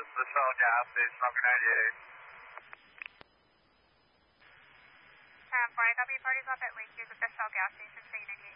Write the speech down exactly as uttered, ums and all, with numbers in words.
is the Shell gas station, Roger ninety-eight. Um, Brian, W parties off at Lake Hughes at the Shell gas station, Say ninety-eight.